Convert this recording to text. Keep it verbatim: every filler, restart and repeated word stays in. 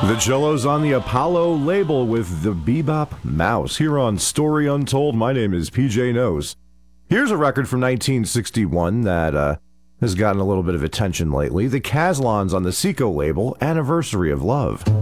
The Cellos on the Apollo label with the Bebop Mouse. Here on Story Untold, my name is P J Knows. Here's a record from nineteen sixty-one that uh, has gotten a little bit of attention lately. The Caslons on the Seco label, Anniversary of Love.